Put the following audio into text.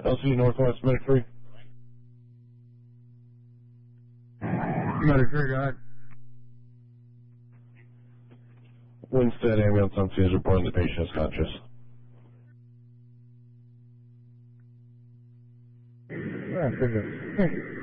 LC Northwest, Medic 3. Medic 3, go ahead. Winstead ambulance on scene is reporting the patient is conscious. Yeah,